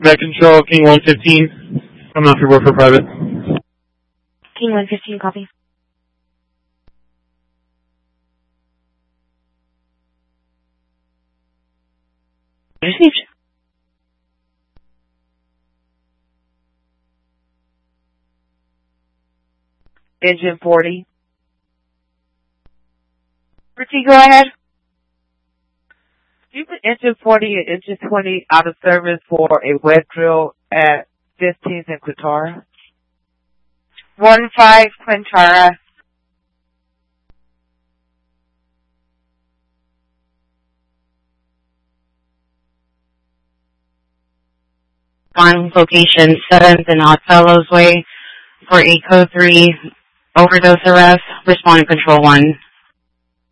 Med Control, King 115. I'm off your word for private. King 115, copy. Received. Engine 40. Ricky, go ahead. You put engine 40 and engine 20 out of service for a wet drill at 15th and Quintara. 15 Quintara. On location 7th and Oddfellows Way for a code 3 overdose arrest. Responding control 1.